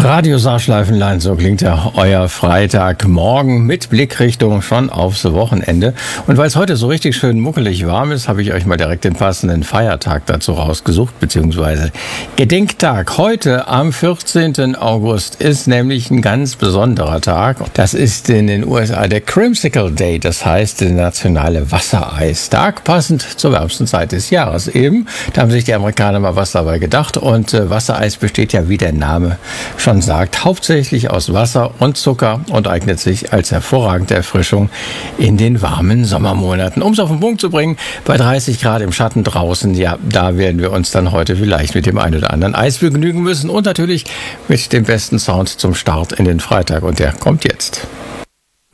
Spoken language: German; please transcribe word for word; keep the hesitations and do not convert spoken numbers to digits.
Radio Saarschleifenland, so klingt ja euer Freitagmorgen mit Blickrichtung schon aufs Wochenende. Und weil es heute so richtig schön muckelig warm ist, habe ich euch mal direkt den passenden Feiertag dazu rausgesucht, beziehungsweise Gedenktag. Heute am vierzehnten August ist nämlich ein ganz besonderer Tag. Das ist in den U S A der Creamsicle Day, das heißt der nationale Wassereistag, passend zur wärmsten Zeit des Jahres eben. Da haben sich die Amerikaner mal was dabei gedacht und äh, Wassereis besteht ja, wie der Name schon sagt, hauptsächlich aus Wasser und Zucker und eignet sich als hervorragende Erfrischung in den warmen Sommermonaten. Um es auf den Punkt zu bringen, bei dreißig Grad im Schatten draußen, ja, da werden wir uns dann heute vielleicht mit dem einen oder anderen Eis begnügen müssen und natürlich mit dem besten Sound zum Start in den Freitag. Und der kommt jetzt.